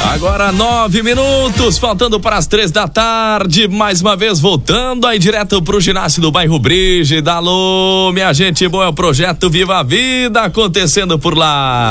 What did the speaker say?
Agora 9 minutos, faltando para as 3 da tarde, mais uma vez voltando aí direto pro ginásio do bairro Brígida. Alô, minha gente boa, é o projeto Viva a Vida acontecendo por lá.